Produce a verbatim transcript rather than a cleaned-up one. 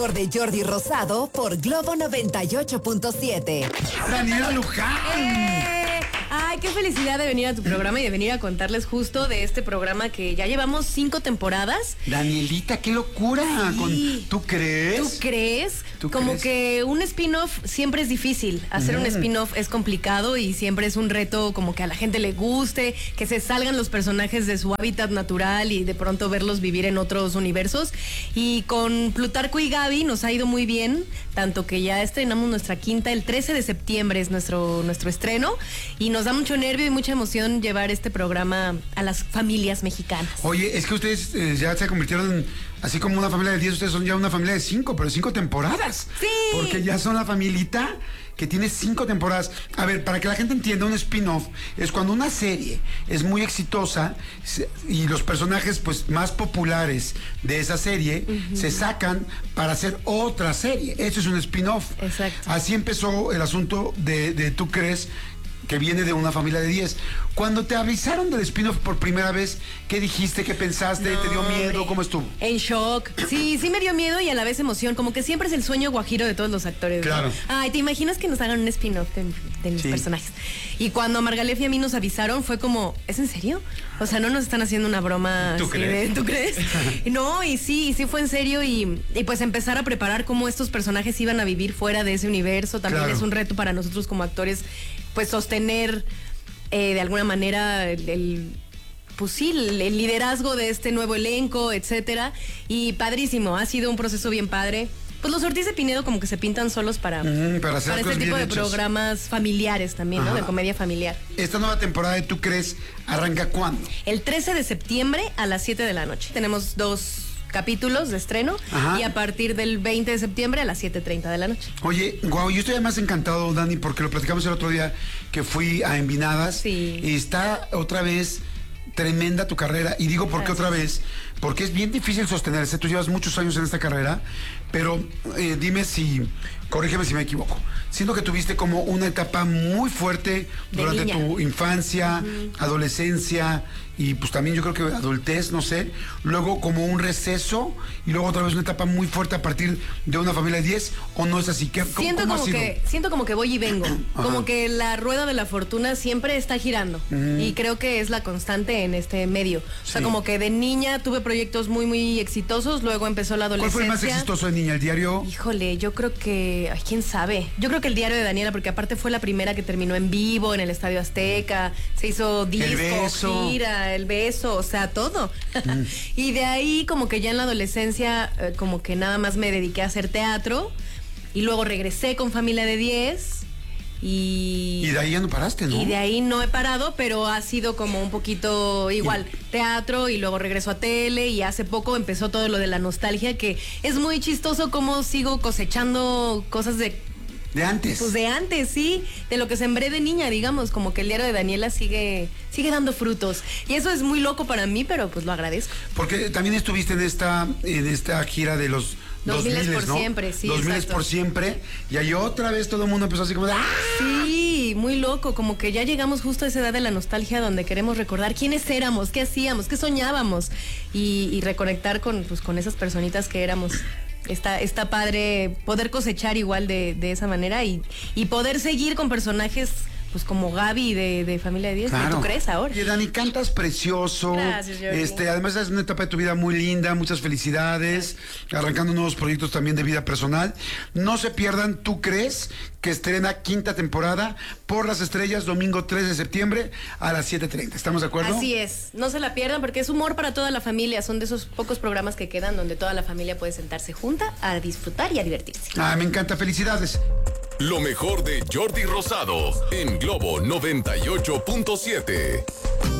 De Jordi Rosado por Globo noventa y ocho punto siete. Daniela Luján. ¡Eh! Ay, qué felicidad de venir a tu programa y de venir a contarles justo de este programa que ya llevamos cinco temporadas. Danielita, qué locura. Sí. Con, ¿Tú crees? ¿Tú crees? ¿Tú Como crees? que un spin-off siempre es difícil. Hacer mm. un spin-off es complicado y siempre es un reto como que a la gente le guste, que se salgan los personajes de su hábitat natural y de pronto verlos vivir en otros universos. Y con Plutarco y Gaby nos ha ido muy bien, tanto que ya estrenamos nuestra quinta, el trece de septiembre es nuestro, nuestro estreno y nos da mucho nervio y mucha emoción llevar este programa a las familias mexicanas. Oye, es que ustedes eh, ya se convirtieron en, así como una familia de diez, ustedes son ya una familia de cinco, pero cinco temporadas. Sí. Porque ya son la familita que tiene cinco temporadas. A ver, para que la gente entienda, un spin-off es cuando una serie es muy exitosa y los personajes pues más populares de esa serie uh-huh. se sacan para hacer otra serie. Eso es un spin-off. Exacto. Así empezó el asunto de, de ¿Tú crees? Que viene de una familia de diez. Cuando te avisaron del spin-off por primera vez, ¿qué dijiste? ¿Qué pensaste? No, ¿te dio miedo? Hombre. ¿Cómo estuvo? En shock. Sí, sí me dio miedo y a la vez emoción. Como que siempre es el sueño guajiro de todos los actores. Claro. ¿No? Ay, ¿te imaginas que nos hagan un spin-off de, de mis sí. personajes? Y cuando Margalef y a mí nos avisaron, fue como, ¿es en serio? O sea, no nos están haciendo una broma. ¿Tú así crees? De, ¿tú crees? No, y sí, y sí fue en serio. Y, y pues empezar a preparar cómo estos personajes iban a vivir fuera de ese universo. También claro. es un reto para nosotros como actores, pues sostener eh, de alguna manera el, el pues sí, el, el liderazgo de este nuevo elenco, etcétera. Y padrísimo, ha sido un proceso bien padre. Pues los Ortiz de Pinedo como que se pintan solos para, mm, para, hacer para este tipo de hechas. Programas familiares también, Ajá. ¿no? De comedia familiar. Esta nueva temporada de ¿Tú crees? ¿Arranca cuándo? El trece de septiembre a las siete de la noche. Tenemos dos capítulos de estreno Ajá. y a partir del veinte de septiembre a las siete treinta de la noche. Oye, guau, yo estoy además encantado, Dani, porque lo platicamos el otro día que fui a Envinadas sí. y está otra vez tremenda tu carrera. Y digo, ¿por qué otra vez? Porque es bien difícil sostenerse. Tú llevas muchos años en esta carrera, pero eh, dime si, corrígeme si me equivoco. Siento que tuviste como una etapa muy fuerte de durante niña. tu infancia, uh-huh. adolescencia y pues también yo creo que adultez, no sé. Luego como un receso y luego otra vez una etapa muy fuerte a partir de una familia de diez, ¿o no es así? ¿Qué, cómo, siento, cómo como ha sido? que, siento como que voy y vengo. Ajá. Como que la rueda de la fortuna siempre está girando. Uh-huh. Y creo que es la constante en este medio. O sí. sea, como que de niña tuve proyectos muy, muy exitosos. Luego empezó la adolescencia. ¿Cuál fue el más exitoso de niña? ¿El diario? Híjole, yo creo que... Ay, ¿quién sabe? Yo creo que el diario de Daniela, porque aparte fue la primera que terminó en vivo, en el Estadio Azteca. Se hizo disco, el beso. gira, el beso, o sea, todo. Mm. Y de ahí como que ya en la adolescencia eh, como que nada más me dediqué a hacer teatro. Y luego regresé con Familia de diez. Y, y de ahí ya no paraste, ¿no? Y de ahí no he parado, pero ha sido como un poquito igual, y... teatro y luego regreso a tele y hace poco empezó todo lo de la nostalgia, que es muy chistoso cómo sigo cosechando cosas de... De antes. Pues de antes, sí, de lo que sembré de niña, digamos, como que el diario de Daniela sigue, sigue dando frutos. Y eso es muy loco para mí, pero pues lo agradezco. Porque también estuviste en esta, en esta gira de los dos miles por ¿no? siempre, sí, dos miles por siempre, y ahí otra vez todo el mundo empezó así como de ¡ah! Sí, muy loco, como que ya llegamos justo a esa edad de la nostalgia donde queremos recordar quiénes éramos, qué hacíamos, qué soñábamos y, y reconectar con, pues, con esas personitas que éramos. Está, está padre poder cosechar igual de, de esa manera y, y poder seguir con personajes pues como Gaby de, de Familia de diez, claro. ¿Tú crees ahora? Oye, Dani, cantas precioso. Gracias, Jordi. Este, además es una etapa de tu vida muy linda, muchas felicidades, arrancando nuevos proyectos también de vida personal. No se pierdan ¿Tú crees? Que estrena quinta temporada por Las Estrellas, domingo tres de septiembre a las siete treinta. ¿Estamos de acuerdo? Así es, no se la pierdan porque es humor para toda la familia. Son de esos pocos programas que quedan donde toda la familia puede sentarse junta a disfrutar y a divertirse. Ah, me encanta, felicidades. Lo mejor de Jordi Rosado en Globo noventa y ocho punto siete.